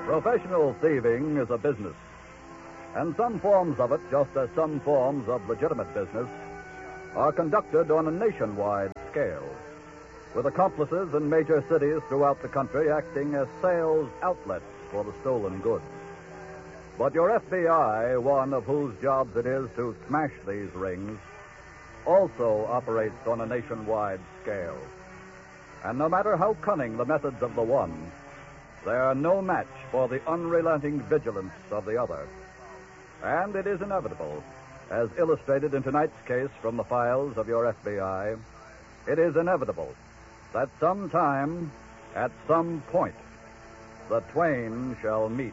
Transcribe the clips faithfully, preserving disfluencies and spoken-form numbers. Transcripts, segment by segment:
Professional thieving is a business. And some forms of it, just as some forms of legitimate business, are conducted on a nationwide scale, with accomplices in major cities throughout the country acting as sales outlets for the stolen goods. But your F B I, one of whose jobs it is to smash these rings, also operates on a nationwide scale. And no matter how cunning the methods of the one, they are no match for the unrelenting vigilance of the other. And it is inevitable, as illustrated in tonight's case from the files of your F B I, it is inevitable that sometime, at some point, the twain shall meet.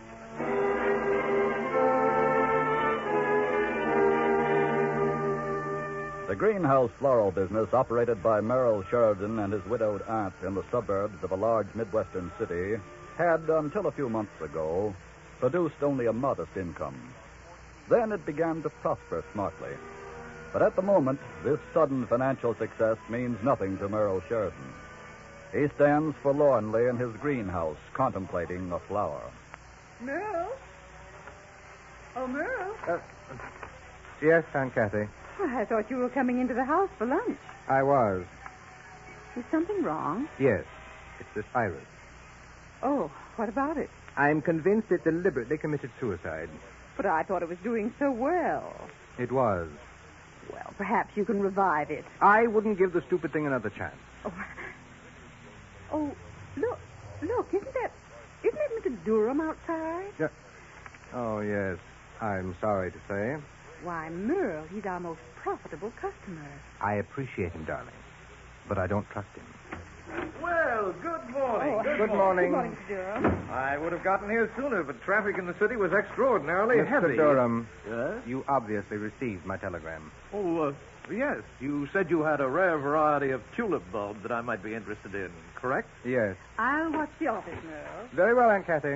The greenhouse floral business operated by Merrill Sheridan and his widowed aunt in the suburbs of a large Midwestern city had, until a few months ago, produced only a modest income. Then it began to prosper smartly. But at the moment, this sudden financial success means nothing to Merrill Sheridan. He stands forlornly in his greenhouse, contemplating a flower. Merrill? Oh, Merrill? Uh, yes, Aunt Kathy. Well, I thought you were coming into the house for lunch. I was. Is something wrong? Yes. It's this iris. Oh, what about it? I'm convinced it deliberately committed suicide. But I thought it was doing so well. It was. Well, perhaps you can revive it. I wouldn't give the stupid thing another chance. Oh, oh look, look, isn't that, isn't that Mister Durham outside? Yeah. Oh, yes. I'm sorry to say. Why, Merle, he's our most profitable customer. I appreciate him, darling, but I don't trust him. Well, good morning. Oh, good morning. Good morning, Mister Durham. I would have gotten here sooner, but traffic in the city was extraordinarily Mister heavy. Durham, Yes? you obviously received my telegram. Oh, uh, yes. You said you had a rare variety of tulip bulbs that I might be interested in, correct? Yes. I'll watch the office, Merle. Very well, Aunt Kathy.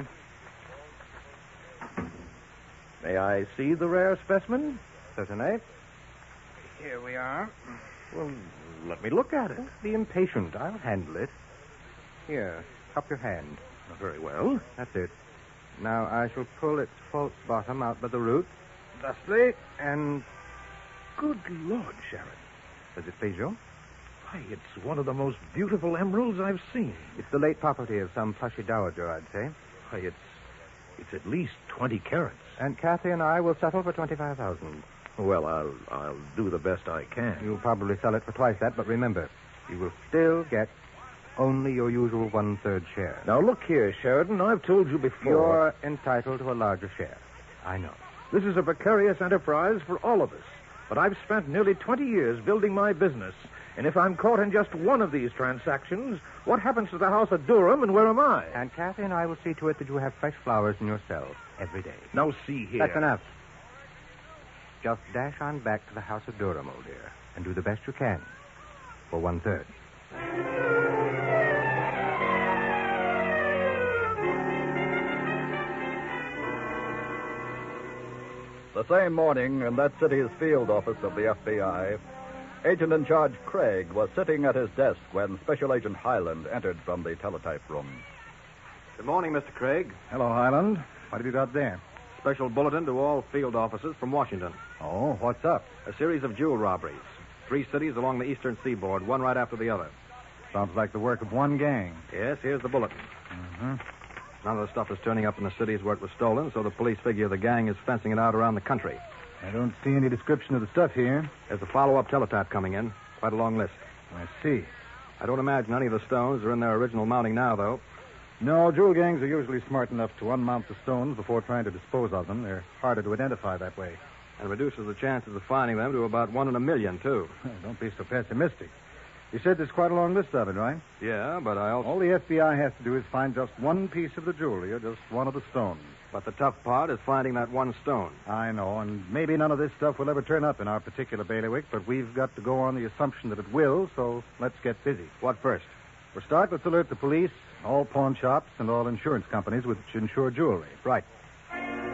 May I see the rare specimen? Certainly. Here we are. Well, let me look at it. Don't be impatient. I'll handle it. Here, cup your hand. Very well. That's it. Now I shall pull its false bottom out by the roots, thusly, and... Good Lord, Sharon. Does it please you? Why, it's one of the most beautiful emeralds I've seen. It's the late property of some plushy dowager, I'd say. Why, it's it's at least twenty carats. Aunt Kathy and I will settle for twenty-five thousand. Well, I'll I'll do the best I can. You'll probably sell it for twice that, but remember, you will still get only your usual one-third share. Now, look here, Sheridan. I've told you before. You're entitled to a larger share. I know. This is a precarious enterprise for all of us. But I've spent nearly twenty years building my business. And if I'm caught in just one of these transactions, what happens to the house of Durham and where am I? Aunt Kathy and I will see to it that you have fresh flowers in your cells every day. Now, see here. That's enough. Just dash on back to the house of Durham, old dear, and do the best you can for one-third. The same morning, in that city's field office of the F B I, Agent in Charge Craig was sitting at his desk when Special Agent Highland entered from the teletype room. Good morning, Mister Craig. Hello, Highland. What have you got there? Special bulletin to all field officers from Washington. Oh, what's up? A series of jewel robberies. Three cities along the eastern seaboard, one right after the other. Sounds like the work of one gang. Yes, here's the bulletin. Mm-hmm. None of the stuff is turning up in the cities where it was stolen, so the police figure the gang is fencing it out around the country. I don't see any description of the stuff here. There's a follow-up teletype coming in. Quite a long list. I see. I don't imagine any of the stones are in their original mounting now, though. No, jewel gangs are usually smart enough to unmount the stones before trying to dispose of them. They're harder to identify that way. And reduces the chances of finding them to about one in a million, too. Don't be so pessimistic. You said there's quite a long list of it, right? Yeah, but I also... All the F B I has to do is find just one piece of the jewelry or just one of the stones. But the tough part is finding that one stone. I know, and maybe none of this stuff will ever turn up in our particular bailiwick, but we've got to go on the assumption that it will, so let's get busy. What first? For start, let's alert the police, all pawn shops, and all insurance companies which insure jewelry. Right.